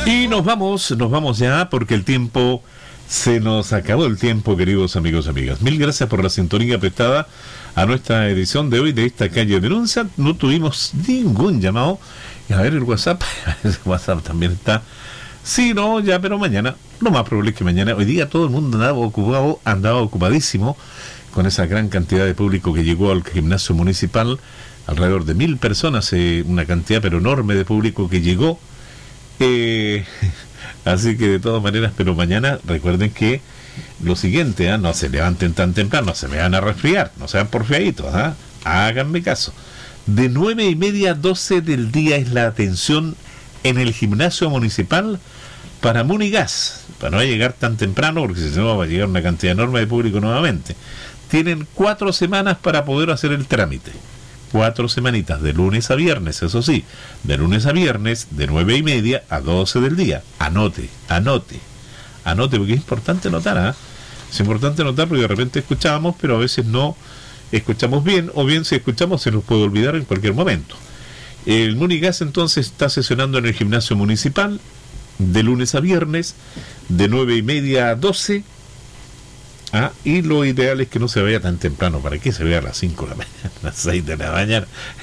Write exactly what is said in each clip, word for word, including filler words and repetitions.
Y nos vamos, nos vamos ya porque el tiempo, se nos acabó el tiempo, queridos amigos y amigas. Mil gracias por la sintonía prestada a nuestra edición de hoy de esta calle Denuncia. No tuvimos ningún llamado. A ver el WhatsApp, el WhatsApp también está. Sí, no, ya, pero mañana, lo más probable es que mañana, hoy día todo el mundo andaba ocupado, andaba ocupadísimo con esa gran cantidad de público que llegó al gimnasio municipal, alrededor de mil personas, eh, una cantidad pero enorme de público que llegó. Eh, así que de todas maneras, pero mañana recuerden que lo siguiente, ¿eh? No se levanten tan temprano, no se me van a resfriar, no sean porfiaditos, ¿eh? Háganme caso. De nueve y media a doce del día es la atención en el gimnasio municipal para Munigas, para no llegar tan temprano, porque si no va a llegar una cantidad enorme de público nuevamente. Tienen cuatro semanas para poder hacer el trámite. Cuatro semanitas, de lunes a viernes, eso sí, de lunes a viernes, de nueve y media a doce del día. Anote, anote, anote, porque es importante anotar, ¿eh? Es importante anotar porque de repente escuchábamos, pero a veces no escuchamos bien, o bien si escuchamos se nos puede olvidar en cualquier momento. El Munigas entonces está sesionando en el gimnasio municipal, de lunes a viernes, de nueve y media a doce. Ah, y lo ideal es que no se vaya tan temprano. ¿Para qué se vea a las cinco de la mañana, a las seis de la mañana?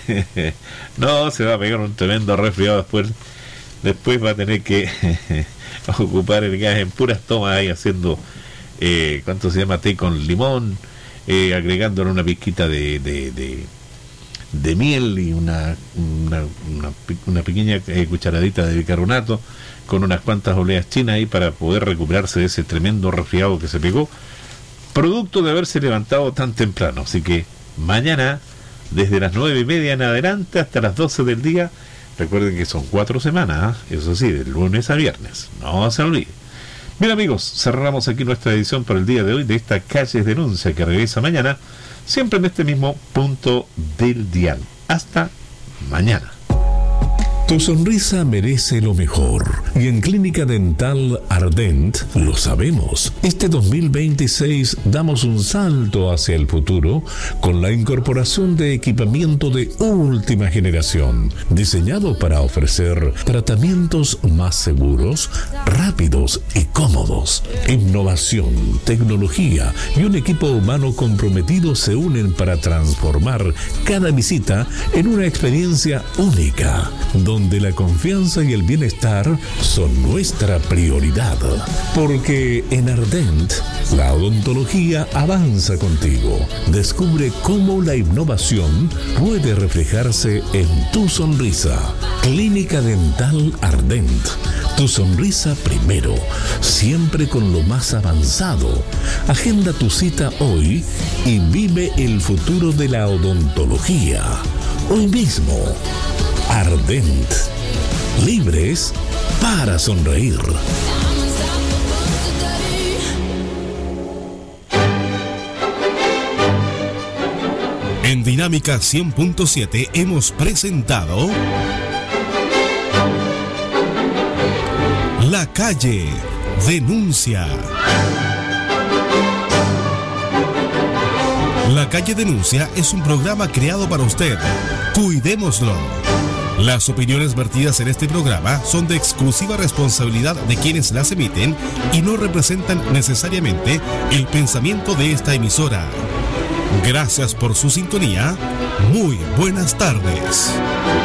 No, se va a pegar un tremendo resfriado después. Después va a tener que ocupar el gas en puras tomas ahí haciendo, eh, ¿cuánto se llama? Té con limón, eh, agregándole una pizquita de, de, de, de miel y una, una, una, una pequeña eh, cucharadita de bicarbonato con unas cuantas oleas chinas ahí para poder recuperarse de ese tremendo resfriado que se pegó, producto de haberse levantado tan temprano. Así que mañana, desde las nueve y media en adelante hasta las doce del día, recuerden que son cuatro semanas, ¿eh? Eso sí, de lunes a viernes, no se olvide. Bien amigos, cerramos aquí nuestra edición para el día de hoy de esta Calles Denuncia, que regresa mañana, siempre en este mismo punto del dial. Hasta mañana. Tu sonrisa merece lo mejor y en Clínica Dental Ardent lo sabemos. Este dos mil veintiséis damos un salto hacia el futuro con la incorporación de equipamiento de última generación, diseñado para ofrecer tratamientos más seguros, rápidos y cómodos. Innovación, tecnología y un equipo humano comprometido se unen para transformar cada visita en una experiencia única, donde la confianza y el bienestar son nuestra prioridad. Porque en Ardent, la odontología avanza contigo. Descubre cómo la innovación puede reflejarse en tu sonrisa. Clínica Dental Ardent. Tu sonrisa primero, siempre con lo más avanzado. Agenda tu cita hoy y vive el futuro de la odontología. Hoy mismo. Ardent. Libres para sonreír. En Dinámica cien punto siete hemos presentado La Calle Denuncia. La Calle Denuncia es un programa creado para usted. Cuidémoslo. Las opiniones vertidas en este programa son de exclusiva responsabilidad de quienes las emiten y no representan necesariamente el pensamiento de esta emisora. Gracias por su sintonía. Muy buenas tardes.